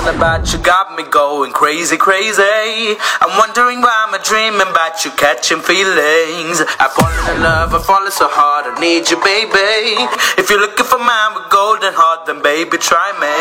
about you got me going crazy, crazy. I'm wondering why I'm dreaming about you catching feelings. I've fallen in love, I'm falling so hard, I need you, baby. If you're looking for mine with golden heart, then baby, try me.